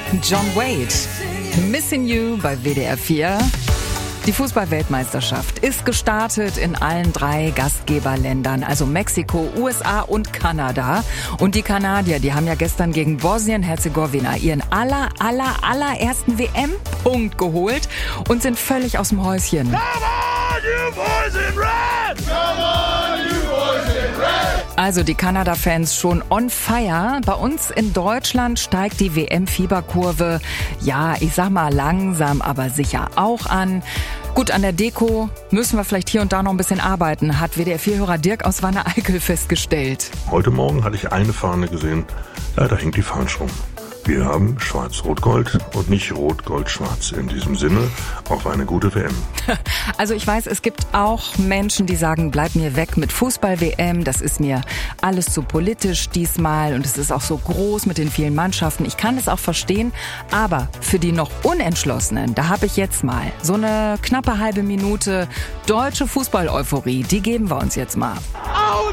John Wade, Missing You bei WDR 4. Die Fußball-Weltmeisterschaft ist gestartet in allen 3 Gastgeberländern, also Mexiko, USA und Kanada. Und die Kanadier, die haben ja gestern gegen Bosnien-Herzegowina ihren allerersten WM-Punkt geholt und sind völlig aus dem Häuschen. Come on, you boys in red! Come on, you boys in red! Also die Kanada-Fans schon on fire. Bei uns in Deutschland steigt die WM-Fieberkurve, ja, ich sag mal langsam, aber sicher auch an. Gut, an der Deko müssen wir vielleicht hier und da noch ein bisschen arbeiten, hat WDR-4-Hörer Dirk aus Wanne-Eickel festgestellt. Heute Morgen hatte ich eine Fahne gesehen, da hängt die Fahne schon. Wir haben Schwarz-Rot-Gold und nicht Rot-Gold-Schwarz. In diesem Sinne auf eine gute WM. Also ich weiß, es gibt auch Menschen, die sagen, bleib mir weg mit Fußball-WM. Das ist mir alles zu politisch diesmal und es ist auch so groß mit den vielen Mannschaften. Ich kann es auch verstehen, aber für die noch Unentschlossenen, da habe ich jetzt mal so eine knappe halbe Minute deutsche Fußball-Euphorie. Die geben wir uns jetzt mal. Aus!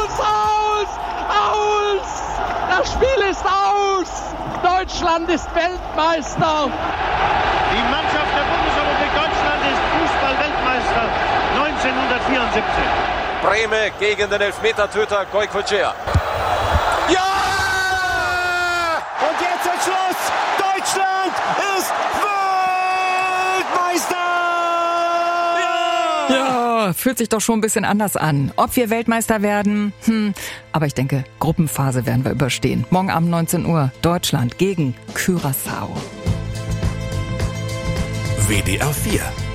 Das Spiel ist aus! Deutschland ist Weltmeister! Die Mannschaft der Bundesrepublik Deutschland ist Fußball-Weltmeister 1974. Brehme gegen den Elfmetertöter Goicoechea. Ja! Und jetzt zum Schluss! Deutschland ist Weltmeister! Ja, fühlt sich doch schon ein bisschen anders an. Ob wir Weltmeister werden? Aber ich denke, Gruppenphase werden wir überstehen. Morgen Abend 19 Uhr, Deutschland gegen Curaçao. WDR 4